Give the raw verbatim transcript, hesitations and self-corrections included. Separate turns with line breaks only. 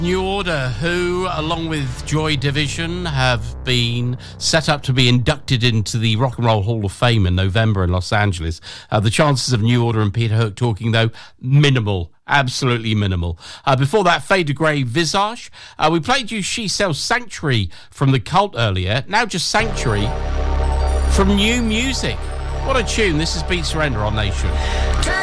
New Order, who, along with Joy Division, have been set up to be inducted into the Rock and Roll Hall of Fame in November in Los Angeles. Uh, the chances of New Order and Peter Hook talking, though, minimal. Absolutely minimal. Uh, before that, Fade to Grey, Visage. Uh, we played you She Sells Sanctuary from The Cult earlier. Now just Sanctuary from New Music. What a tune. This is Beat Surrender on Nation.